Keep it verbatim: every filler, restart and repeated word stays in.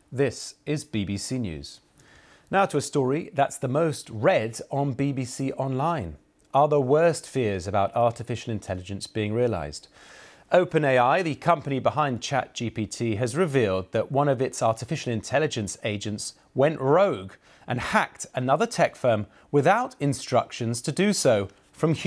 This is B B C News. Now to a story that's the most read on B B C Online. Are the worst fears about artificial intelligence being realised? OpenAI, the company behind ChatGPT, has revealed that one of its artificial intelligence agents went rogue and hacked another tech firm without instructions to do so from